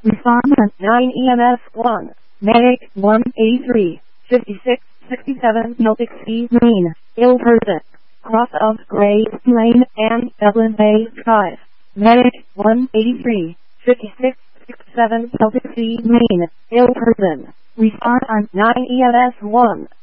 Respond on 9 EMS 1. Medic 183, 56, 67, Celtic Sea Marine, ill person. Cross of Gray Lane and Dublin Bay 5. Medic 183, 56, 67, Celtic Sea Marine, ill person. Respond on 9 EMS 1.